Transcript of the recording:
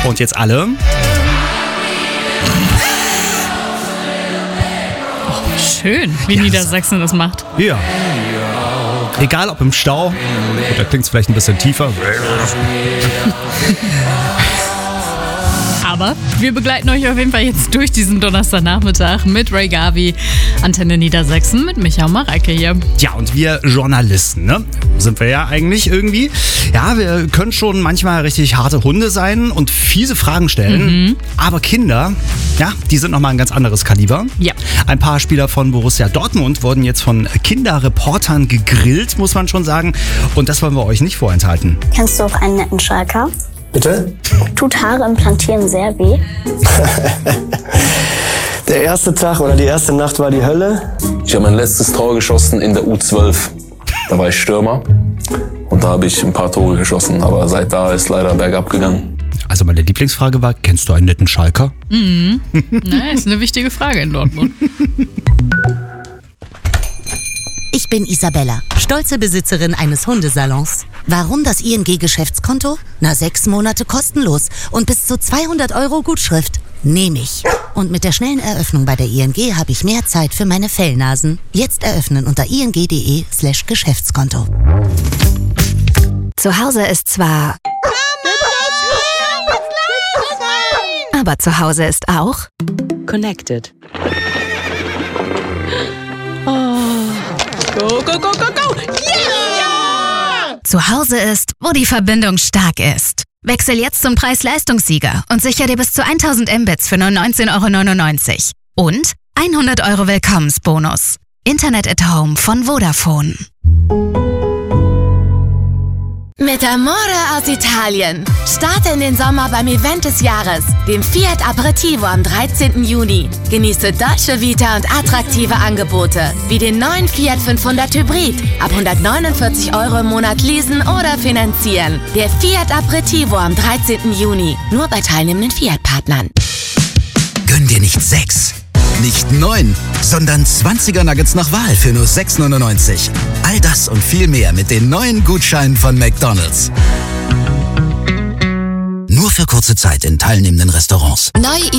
Und jetzt alle. Schön, wie Niedersachsen das macht. Ja. Egal ob im Stau, gut, da klingt es vielleicht ein bisschen tiefer. Aber wir begleiten euch auf jeden Fall jetzt durch diesen Donnerstagnachmittag mit Ray Gavi, Antenne Niedersachsen, mit Micha und Mareike hier. Ja, und wir Journalisten, ne? Sind wir ja eigentlich irgendwie. Ja, wir können schon manchmal richtig harte Hunde sein und fiese Fragen stellen. Aber Kinder, ja, die sind nochmal ein ganz anderes Kaliber. Ja. Ein paar Spieler von Borussia Dortmund wurden jetzt von Kinderreportern gegrillt, muss man schon sagen. Und das wollen wir euch nicht vorenthalten. Kennst du auch einen netten Schalker? Bitte? Tut Haare implantieren sehr weh? Der erste Tag oder die erste Nacht war die Hölle. Ich habe mein letztes Tor geschossen in der U12. Da war ich Stürmer und da habe ich ein paar Tore geschossen. Aber seit da ist leider bergab gegangen. Also meine Lieblingsfrage war, kennst du einen netten Schalker? Na, ist eine wichtige Frage in Dortmund. Ich bin Isabella, stolze Besitzerin eines Hundesalons. Warum das ING-Geschäftskonto? 6 Monate kostenlos und bis zu 200 € Gutschrift. Nehme ich. Und mit der schnellen Eröffnung bei der ING habe ich mehr Zeit für meine Fellnasen. Jetzt eröffnen unter ing.de/Geschäftskonto. Zu Hause ist zwar... Aber zu Hause ist auch... Connected. Go, go, go, go, go! Yeah! Zu Hause ist, wo die Verbindung stark ist. Wechsel jetzt zum Preis-Leistungssieger und sichere dir bis zu 1000 Mbits für nur 19,99 € und 100 € Willkommensbonus. Internet at Home von Vodafone. Mit Amore aus Italien. Starte in den Sommer beim Event des Jahres, dem Fiat Aperitivo am 13. Juni. Genieße Dolce Vita und attraktive Angebote, wie den neuen Fiat 500 Hybrid. Ab 149 € im Monat leasen oder finanzieren. Der Fiat Aperitivo am 13. Juni. Nur bei teilnehmenden Fiat-Partnern. Gönn dir nicht 6, nicht 9, sondern 20er Nuggets nach Wahl für nur 6,99 €. All das und viel mehr mit den neuen Gutscheinen von McDonald's. Nur für kurze Zeit in teilnehmenden Restaurants. Neu